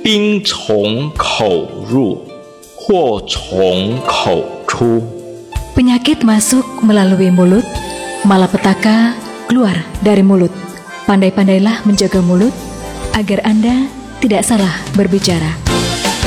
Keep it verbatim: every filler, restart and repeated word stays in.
病从口入祸从口出. Penyakit masuk melalui mulut, malapetaka keluar dari mulut. Pandai-pandailah menjaga mulut agar Anda tidak salah berbicara.